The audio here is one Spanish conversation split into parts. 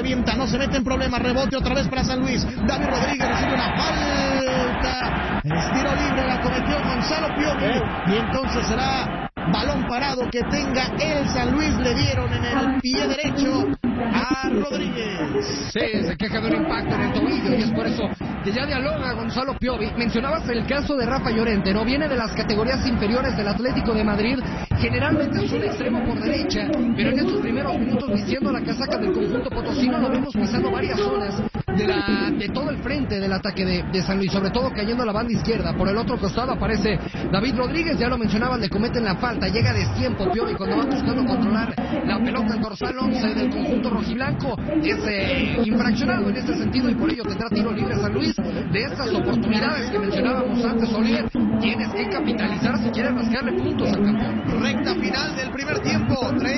revienta, no se mete en problemas, rebote otra vez para San Luis. David Rodríguez recibe una falta. El tiro libre la cometió Gonzalo Piovi. Y entonces será balón parado que tenga el San Luis. Le dieron en el pie derecho a Rodríguez. Sí, se queja de un impacto en el tobillo y es por eso que ya dialoga Gonzalo Piovi. Mencionabas el caso de Rafa Llorente, ¿no? Viene de las categorías inferiores del Atlético de Madrid. Generalmente es un extremo por derecha, pero en estos primeros minutos vistiendo la casaca del conjunto potosino lo vemos pisando varias zonas de todo el frente del ataque de San Luis, sobre todo cayendo a la banda izquierda. Por el otro costado aparece David Rodríguez, ya lo mencionaban, le cometen la falta, llega a destiempo Piovi cuando va buscando controlar la pelota, el dorsal 11 del conjunto rojiblanco es infraccionado en este sentido y por ello tendrá tiro libre San Luis. De estas oportunidades que mencionábamos antes, Oliver, tienes que capitalizar si quieres rascarle puntos al campeón. Recta final del primer tiempo,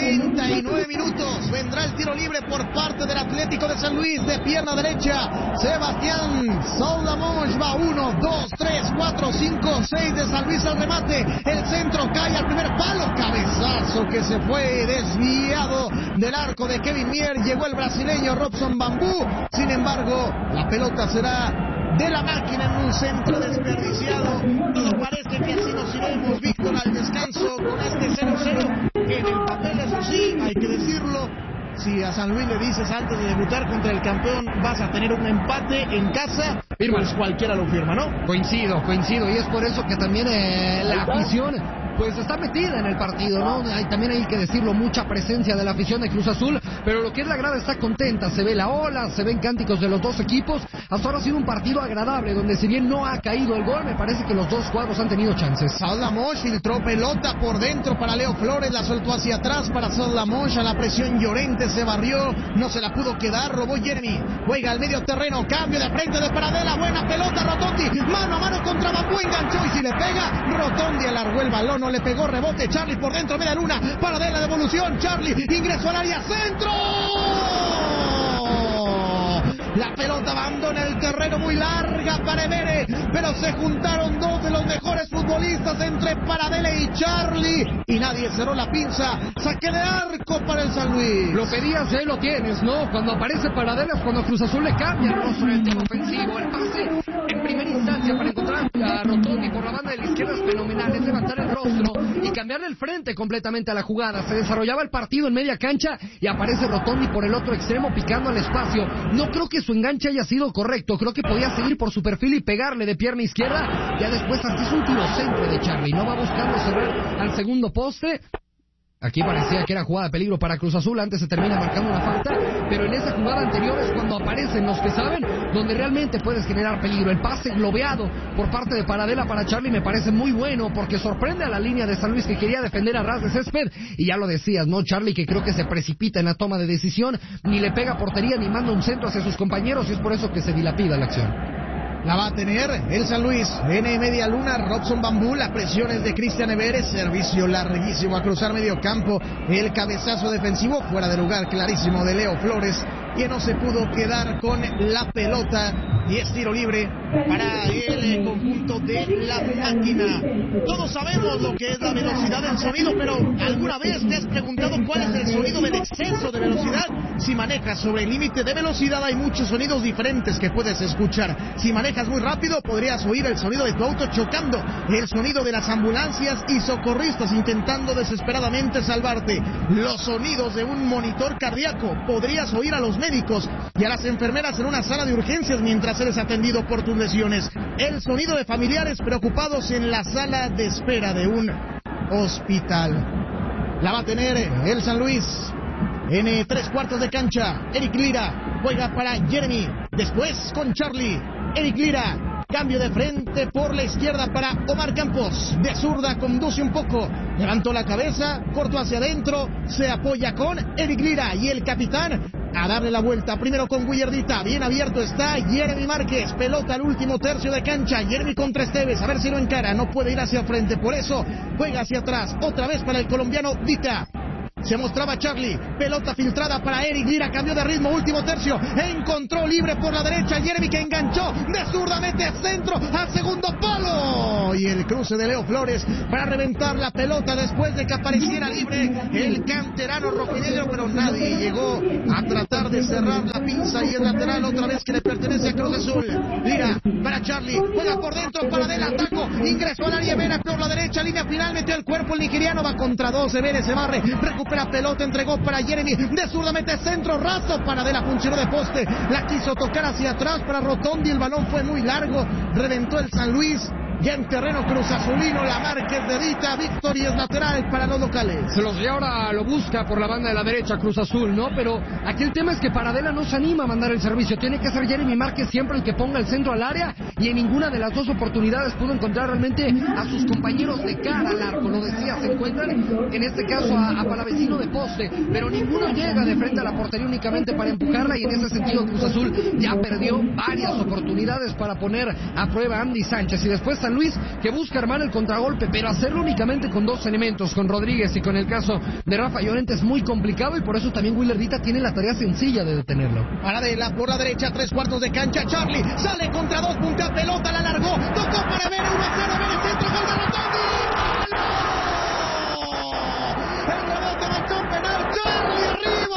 39 minutos, vendrá el tiro libre por parte del Atlético de San Luis, de pierna derecha, Sebastián Soldamonch va 1, 2, 3, 4, 5, 6 de San Luis al remate, el centro cae al primer palo, cabezazo que se fue desviado del arco de Kevin Mier, llegó el brasileño Robson Bambú, sin embargo, la pelota será de la máquina en un centro desperdiciado. Todo parece que así nos iremos, Víctor, al descanso con este 0-0. En el papel, eso sí, hay que decirlo, si a San Luis le dices antes de debutar contra el campeón vas a tener un empate en casa, pues cualquiera lo firma, ¿no? Coincido, y es por eso que también la afición pues está metida en el partido, ¿no? También hay que decirlo, mucha presencia de la afición de Cruz Azul, pero lo que es la grada está contenta, se ve la ola, se ven cánticos de los dos equipos. Hasta ahora ha sido un partido agradable, donde si bien no ha caído el gol, me parece que los dos cuadros han tenido chances. Soldamonch filtró pelota por dentro para Leo Flores, la soltó hacia atrás para Soldamonch, a la presión Llorente se barrió, no se la pudo quedar, robó Jeremy, juega al medio terreno, cambio de frente de Paradela, buena pelota Rotondi, mano a mano contra Bambú, enganchó y si le pega, Rotondi alargó el balón, no le pegó, rebote, Charlie por dentro, media luna, Paradela, devolución, Charlie, ingresó al área, centro. La pelota abandona el terreno, muy larga para Emere, pero se juntaron dos de los mejores futbolistas entre Paradela y Charlie, y nadie cerró la pinza, saque de arco para el San Luis. Lo pedías, lo tienes, ¿no? Cuando aparece Paradela es cuando Cruz Azul le cambia el rostro en el tema ofensivo, el pase en primera instancia para encontrar a Rotondi por la banda de la izquierda es fenomenal, es levantar el rostro y cambiarle el frente completamente a la jugada. Se desarrollaba el partido en media cancha y aparece Rotondi por el otro extremo picando al espacio. No creo que su enganche haya sido correcto, creo que podía seguir por su perfil y pegarle de pierna izquierda. Ya después aquí es un tiro centro de Charlie, no va buscando cerrar al segundo poste. Aquí parecía que era jugada de peligro para Cruz Azul, antes se termina marcando una falta, pero en esa jugada anterior es cuando aparecen los que saben, donde realmente puedes generar peligro. El pase globeado por parte de Paradela para Charlie me parece muy bueno, porque sorprende a la línea de San Luis que quería defender a ras de césped, y ya lo decías, ¿no? Charlie, que creo que se precipita en la toma de decisión, ni le pega portería, ni manda un centro hacia sus compañeros, y es por eso que se dilapida la acción. La va a tener el San Luis, en media luna, Robson Bambú, la presión es de Cristian Everes, servicio larguísimo a cruzar medio campo, el cabezazo defensivo fuera de lugar, clarísimo de Leo Flores, que no se pudo quedar con la pelota, y es tiro libre para el conjunto de la máquina. Todos sabemos lo que es la velocidad del sonido, pero ¿alguna vez te has preguntado cuál es el sonido del exceso de velocidad? Si manejas sobre el límite de velocidad hay muchos sonidos diferentes que puedes escuchar. Si manejas muy rápido podrías oír el sonido de tu auto chocando, el sonido de las ambulancias y socorristas intentando desesperadamente salvarte, los sonidos de un monitor cardíaco, podrías oír a los médicos y a las enfermeras en una sala de urgencias mientras eres atendido por tus lesiones, el sonido de familiares preocupados en la sala de espera de un hospital. La va a tener el San Luis en 3/4 de cancha. Eric Lira juega para Jeremy, después con Charlie. Eric Lira, cambio de frente por la izquierda para Omar Campos, de zurda conduce un poco, levantó la cabeza, cortó hacia adentro, se apoya con Eric Lira y el capitán a darle la vuelta, primero con Guillardita, bien abierto está Jeremy Márquez, pelota al último tercio de cancha, Jeremy contra Esteves, a ver si lo encara, no puede ir hacia frente, por eso juega hacia atrás, otra vez para el colombiano Dita. se mostraba Charlie, pelota filtrada para Eric Lira, cambió de ritmo, último tercio, encontró libre por la derecha Jeremy, que enganchó de zurda, mete centro al segundo palo, y el cruce de Leo Flores para reventar la pelota después de que apareciera libre el canterano rojinegro, pero nadie llegó a tratar de cerrar la pinza, y el lateral otra vez que le pertenece a Cruz Azul. Lira para Charlie, juega por dentro para Del Ataco, ingresó al área Vera por la derecha, línea final, metió el cuerpo el nigeriano, va contra 12, Vélez se barre, recupera pelota, entregó para Jeremy, de zurda mete centro, raso para Dela, funcionó de poste, la quiso tocar hacia atrás para Rotondi, el balón fue muy largo, reventó el San Luis. Ya en terreno cruzazulino, la Márquez de Dita, Víctor, y es lateral para los locales. Se los dio, ahora lo busca por la banda de la derecha Cruz Azul, ¿no? Pero aquí el tema es que Paradela no se anima a mandar el servicio. Tiene que ser Jeremy Márquez siempre el que ponga el centro al área, y en ninguna de las dos oportunidades pudo encontrar realmente a sus compañeros de cara al arco. Lo decía, se encuentran en este caso a Palavecino de poste, pero ninguno llega de frente a la portería únicamente para empujarla, y en ese sentido Cruz Azul ya perdió varias oportunidades para poner a prueba a Andy Sánchez. Y después San Luis, que busca armar el contragolpe, pero hacerlo únicamente con dos elementos, con Rodríguez y con el caso de Rafa Llorente, es muy complicado, y por eso también Willer Dita tiene la tarea sencilla de detenerlo. Paradela por la derecha, 3/4 de cancha, Charlie sale contra dos, punta pelota, la largó, tocó para ver 1-0, ver el centro, gol de Rotondi. El rebote marcó un penal, Charlie arriba.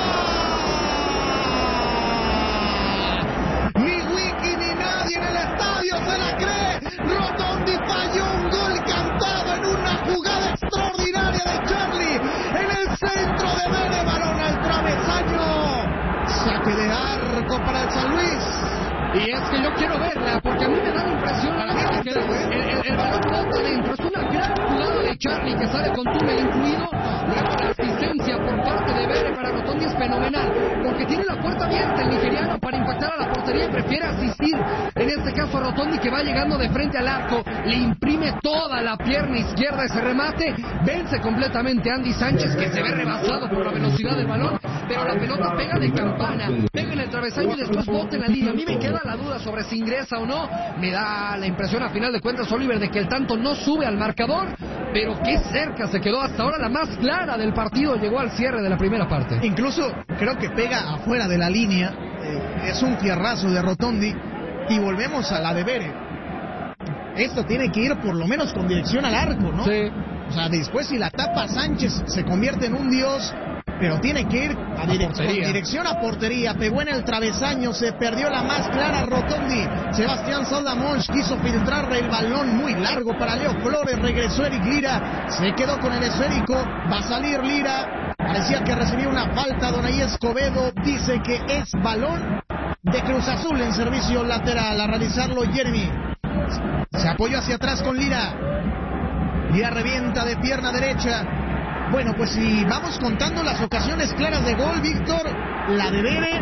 Ni Wiki ni nadie en el estadio se la cree. Rotondi falló un gol cantado en una jugada extraordinaria de Charlie en el centro de Vélez, balón al travesaño, saque de arco para el San Luis. Y es que yo quiero verla, porque a mí me da la impresión que el balón bota dentro. Es una gran jugada de Charlie, que sale con túnel incluido. Luego la asistencia por parte de Vélez para Rotondi es fenomenal, porque tiene la puerta abierta el nigeriano para impactar a la portería, y prefiere asistir en este caso a Rotondi, que va llegando de frente al arco, le imprime toda la pierna izquierda ese remate, vence completamente a Andy Sánchez, que se ve rebasado por la velocidad del balón, pero la pelota pega de campana, pega en el travesaño y después bota en la línea. A mí me queda la duda sobre si ingresa o no. Me da la impresión, a final de cuentas, Oliver, de que el tanto no sube al marcador, pero qué cerca se quedó. Hasta ahora la más clara del partido llegó al cierre de la primera parte. Incluso creo que pega afuera de la línea, es un fierrazo de Rotondi, y volvemos a la de Vélez. Esto tiene que ir por lo menos con dirección al arco, ¿no? Sí. O sea, después si la tapa Sánchez se convierte en un dios, pero tiene que ir con dirección a portería. Pegó en el travesaño, se perdió la más clara Rotondi. Sebastián Saldamonch quiso filtrarle el balón muy largo para Leo Flores, regresó Eric Lira, se quedó con el esférico, va a salir Lira, parecía que recibía una falta. Donaí Escobedo dice que es balón de Cruz Azul en servicio lateral. A realizarlo Jeremy, se apoyó hacia atrás con Lira, Lira revienta de pierna derecha. Bueno, pues si vamos contando las ocasiones claras de gol, Víctor, la de Vélez,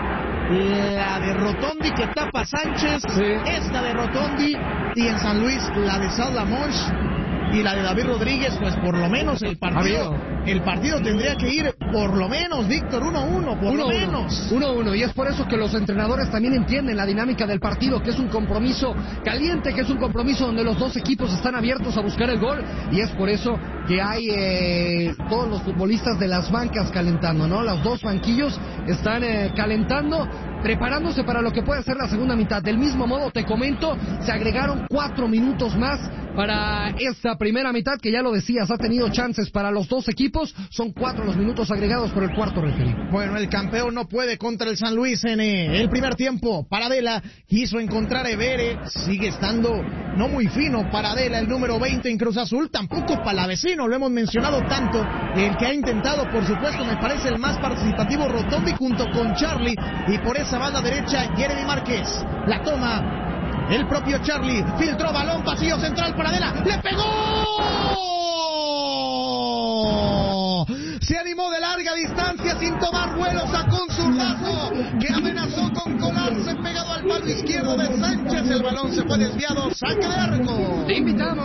la de Rotondi que tapa Sánchez, sí, esta de Rotondi, y en San Luis la de Saldamonch y la de David Rodríguez, pues por lo menos el partido tendría que ir por lo menos, Víctor, 1-1, por lo menos. 1-1, y es por eso que los entrenadores también entienden la dinámica del partido, que es un compromiso caliente, que es un compromiso donde los dos equipos están abiertos a buscar el gol, y es por eso que hay todos los futbolistas de las bancas calentando, ¿no? Los dos banquillos están calentando, preparándose para lo que puede ser la segunda mitad. Del mismo modo, te comento, se agregaron 4 minutos más para esta primera mitad, que ya lo decías, ha tenido chances para los dos equipos. Son 4 los minutos agregados por el cuarto referí. Bueno, el campeón no puede contra el San Luis en el primer tiempo. Paradela quiso encontrar a Evere, sigue estando no muy fino Paradela, el número 20 en Cruz Azul, tampoco Palavecino, lo hemos mencionado tanto. El que ha intentado, por supuesto, me parece el más participativo, Rotondi, junto con Charlie, y por esa banda derecha Jeremy Márquez. La toma el propio Charlie, filtró balón, pasillo central, Paradela, ¡le pegó! Se animó de larga distancia sin tomar vuelo, sacó un zurdazo que amenazó con colarse pegado al palo izquierdo de Sánchez. El balón se fue desviado, saque de arco. Te invitamos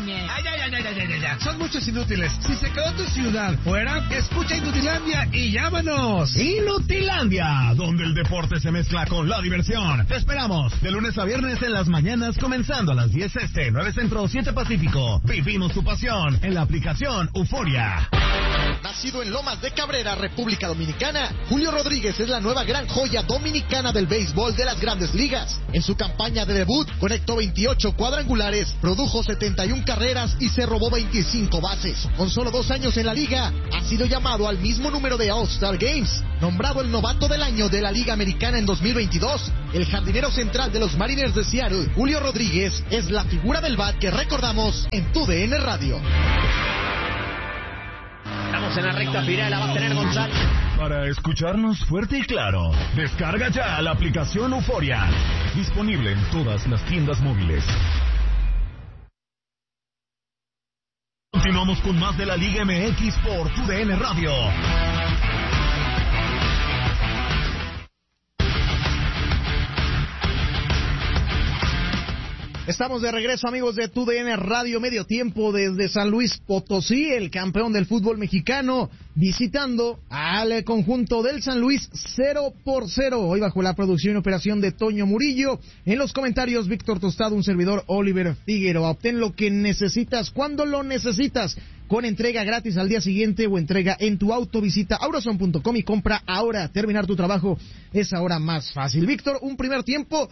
Núñez. Ya. Son muchos inútiles. Si se quedó tu ciudad fuera, escucha Inutilandia y llámanos. Inutilandia, donde el deporte se mezcla con la diversión. Te esperamos de lunes a viernes en las mañanas, comenzando a las 10 este, 9 centro, 7 pacífico. Vivimos tu pasión en la aplicación Euforia. Nacido en Lomas de Cabrera, República Dominicana, Julio Rodríguez es la nueva gran joya dominicana del béisbol de las Grandes Ligas. En su campaña de debut, conectó 28 cuadrangulares, produjo 71 carreras y se robó 25 bases. Con solo 2 años en la liga, ha sido llamado al mismo número de All-Star Games. Nombrado el novato del año de la Liga Americana en 2022, el jardinero central de los Mariners de Seattle, Julio Rodríguez, es la figura del bat que recordamos en TUDN Radio. Estamos en la recta final, la va a tener González. Para escucharnos fuerte y claro, descarga ya la aplicación Euforia. Disponible en todas las tiendas móviles. Continuamos con más de la Liga MX por TUDN Radio. Estamos de regreso, amigos de TUDN Radio, medio tiempo desde San Luis Potosí, el campeón del fútbol mexicano, visitando al conjunto del San Luis 0-0. Hoy bajo la producción y operación de Toño Murillo. En los comentarios, Víctor Tostado, un servidor, Oliver Figueroa. Obtén lo que necesitas cuando lo necesitas, con entrega gratis al día siguiente o entrega en tu auto. Visita auroson.com y compra ahora. Terminar tu trabajo es ahora más fácil. Víctor, un primer tiempo,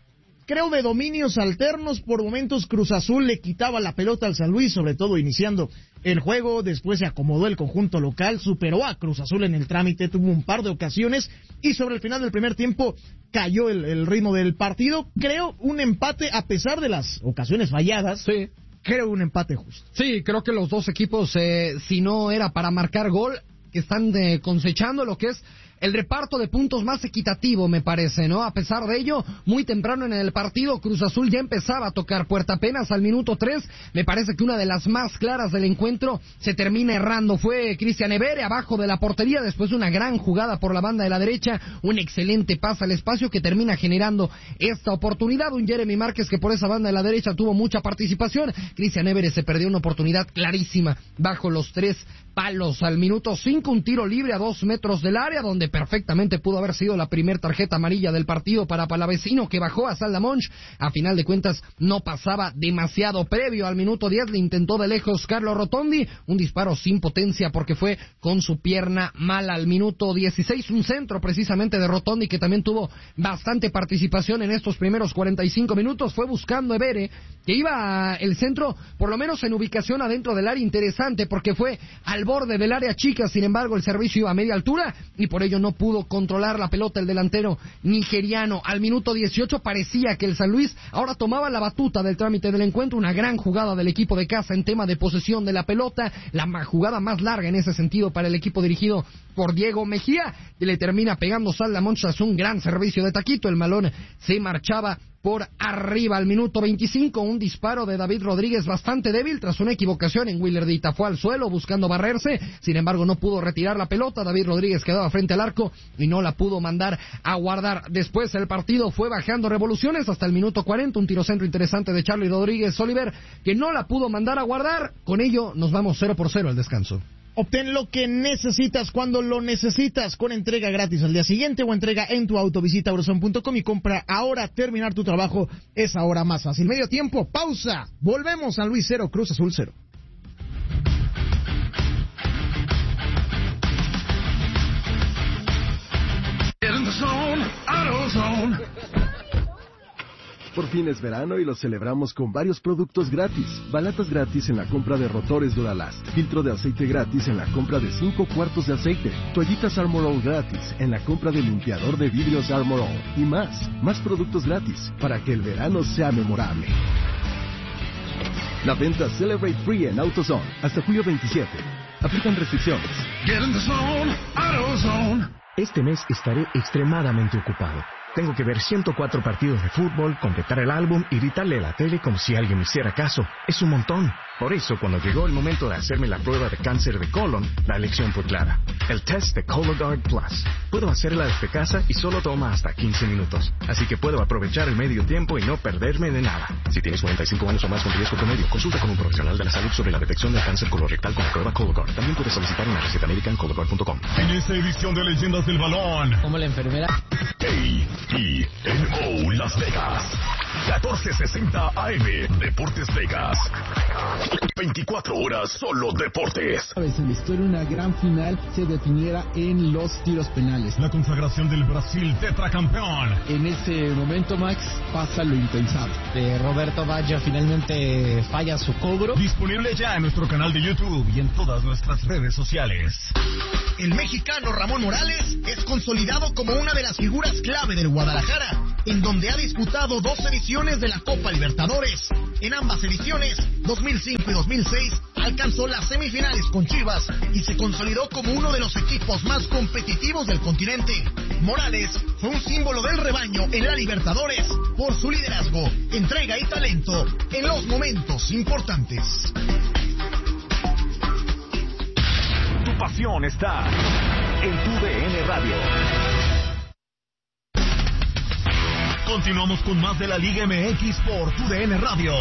creo, de dominios alternos. Por momentos Cruz Azul le quitaba la pelota al San Luis, sobre todo iniciando el juego. Después se acomodó el conjunto local, superó a Cruz Azul en el trámite, tuvo un par de ocasiones y sobre el final del primer tiempo cayó el ritmo del partido. Creo un empate a pesar de las ocasiones falladas. Sí. Creo un empate justo. Sí, creo que los dos equipos, si no era para marcar gol, que están cosechando lo que es el reparto de puntos más equitativo, me parece, ¿no? A pesar de ello, muy temprano en el partido, Cruz Azul ya empezaba a tocar puerta. Apenas al minuto 3, me parece que una de las más claras del encuentro se termina errando. Fue Cristian Evere abajo de la portería, después de una gran jugada por la banda de la derecha, un excelente pase al espacio que termina generando esta oportunidad. Un Jeremy Márquez que por esa banda de la derecha tuvo mucha participación. Cristian Evere se perdió una oportunidad clarísima bajo los 3 palos. Al minuto 5, un tiro libre a 2 metros del área, donde perfectamente pudo haber sido la primera tarjeta amarilla del partido para Palavecino, que bajó a Saldamonch. A final de cuentas no pasaba demasiado. Previo al minuto 10 le intentó de lejos Carlos Rotondi, un disparo sin potencia porque fue con su pierna mala. Al minuto 16 un centro precisamente de Rotondi, que también tuvo bastante participación en estos primeros 45 minutos. Fue buscando Evere, que iba el centro por lo menos en ubicación adentro del área interesante, porque fue al borde del área chica. Sin embargo, el servicio iba a media altura y por ello no pudo controlar la pelota el delantero nigeriano. Al minuto 18 parecía que el San Luis ahora tomaba la batuta del trámite del encuentro. Una gran jugada del equipo de casa en tema de posesión de la pelota, la jugada más larga en ese sentido para el equipo dirigido por Diego Mejía, que le termina pegando Saldamonch tras un gran servicio de taquito. El balón se marchaba por arriba. Al minuto 25, un disparo de David Rodríguez bastante débil tras una equivocación en Willardita. Fue al suelo buscando barrerse, sin embargo no pudo retirar la pelota. David Rodríguez quedaba frente al arco y no la pudo mandar a guardar. Después el partido fue bajando revoluciones hasta el minuto 40, un tiro centro interesante de Charlie Rodríguez Oliver, que no la pudo mandar a guardar. Con ello nos vamos 0-0 al descanso. Obtén lo que necesitas cuando lo necesitas, con entrega gratis al día siguiente o entrega en tu auto. Visita auroson.com y compra ahora. Terminar tu trabajo es ahora más fácil. Medio tiempo, pausa. Volvemos. San Luis 0, Cruz Azul 0. Por fin es verano y lo celebramos con varios productos gratis. Balatas gratis en la compra de rotores Duralast. Filtro de aceite gratis en la compra de 5 cuartos de aceite. Toallitas Armor All gratis en la compra de limpiador de vidrios Armor All. Y más. Más productos gratis para que el verano sea memorable. La venta Celebrate Free en AutoZone hasta julio 27. Aplican restricciones. Get in the zone, AutoZone. Este mes estaré extremadamente ocupado. Tengo que ver 104 partidos de fútbol, completar el álbum y gritarle a la tele como si alguien me hiciera caso. Es un montón. Por eso, cuando llegó el momento de hacerme la prueba de cáncer de colon, la elección fue clara. El test de Cologuard Plus. Puedo hacerla desde casa y solo toma hasta 15 minutos. Así que puedo aprovechar el medio tiempo y no perderme de nada. Si tienes 45 años o más con riesgo promedio, consulta con un profesional de la salud sobre la detección del cáncer colorectal con la prueba Cologuard. También puedes solicitar una receta médica en Cologuard.com. En esta edición de Leyendas del Balón, como la enfermera KENO Las Vegas, 1460 AM, Deportes Vegas. 24 horas solo deportes. En la historia una gran final se definiera en los tiros penales. La consagración del Brasil tetracampeón. En ese momento, Max, pasa lo impensable. Roberto Baggio finalmente falla su cobro. Disponible ya en nuestro canal de YouTube y en todas nuestras redes sociales. El mexicano Ramón Morales es consolidado como una de las figuras clave del Guadalajara, en donde ha disputado 2 ediciones de la Copa Libertadores. En ambas ediciones, 2005 y 2006, alcanzó las semifinales con Chivas y se consolidó como uno de los equipos más competitivos del continente. Morales fue un símbolo del rebaño en la Libertadores por su liderazgo, entrega y talento en los momentos importantes. Tu pasión está en tu DN Radio. Continuamos con más de la Liga MX por tu DN Radio.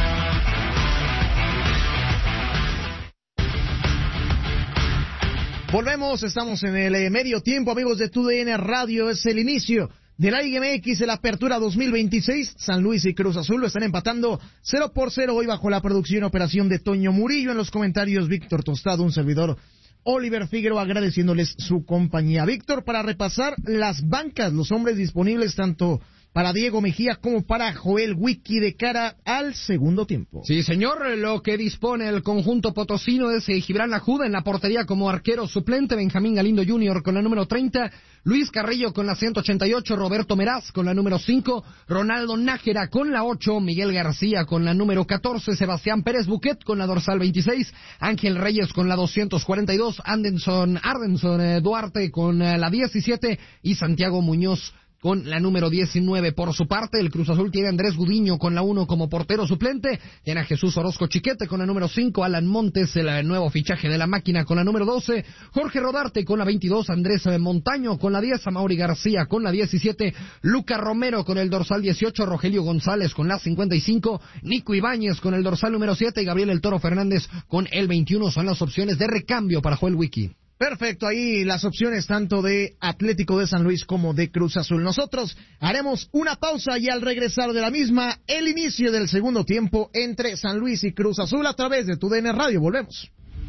Volvemos, estamos en el medio tiempo, amigos de TUDN Radio. Es el inicio de la Liga MX de la Apertura 2026. San Luis y Cruz Azul lo están empatando 0-0 hoy bajo la producción y operación de Toño Murillo. En los comentarios, Víctor Tostado, un servidor, Oliver Figueroa, agradeciéndoles su compañía. Víctor, para repasar las bancas, los hombres disponibles tanto para Diego Mejía como para Joel Wiki de cara al segundo tiempo. Sí, señor, lo que dispone el conjunto potosino es Gibran Ajuda en la portería como arquero suplente, Benjamín Galindo Jr. con la número 30, Luis Carrillo con la 188, Roberto Meraz con la número 5, Ronaldo Nájera con la 8, Miguel García con la número 14, Sebastián Pérez Buquet con la dorsal 26, Ángel Reyes con la 242, Ardenson Duarte con la 17 y Santiago Muñoz con la número 19. Por su parte, el Cruz Azul tiene a Andrés Gudiño con la 1 como portero suplente, tiene a Jesús Orozco Chiquete con la número 5, Alan Montes, el nuevo fichaje de la máquina con la número 12, Jorge Rodarte con la 22, Andrés Montaño con la 10, Amaury García con la 17, Luca Romero con el dorsal 18, Rogelio González con la 55, Nico Ibáñez con el dorsal número 7 y Gabriel El Toro Fernández con el 21. Son las opciones de recambio para Joel Wiki. Perfecto, ahí las opciones tanto de Atlético de San Luis como de Cruz Azul. Nosotros haremos una pausa y al regresar de la misma, el inicio del segundo tiempo entre San Luis y Cruz Azul a través de TUDN Radio. Volvemos.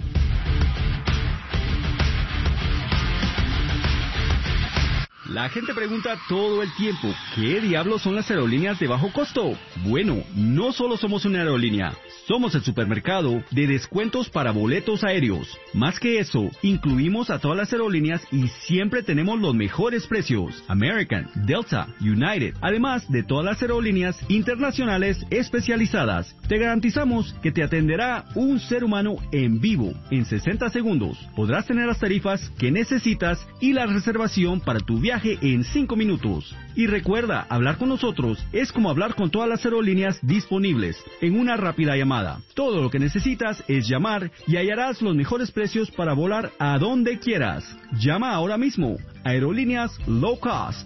La gente pregunta todo el tiempo, ¿qué diablos son las aerolíneas de bajo costo? Bueno, no solo somos una aerolínea, somos el supermercado de descuentos para boletos aéreos. Más que eso, incluimos a todas las aerolíneas y siempre tenemos los mejores precios. American, Delta, United, además de todas las aerolíneas internacionales especializadas. Te garantizamos que te atenderá un ser humano en vivo en 60 segundos. Podrás tener las tarifas que necesitas y la reservación para tu viaje en 5 minutos. Y recuerda, hablar con nosotros es como hablar con todas las aerolíneas disponibles en una rápida llamada. Todo lo que necesitas es llamar y hallarás los mejores precios para volar a donde quieras. Llama ahora mismo. Aerolíneas Low Cost.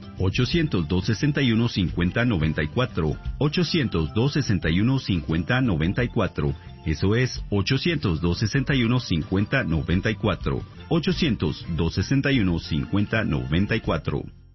800-261-5094. 800-261-5094. Eso es 800-261-5094. 800-261-5094.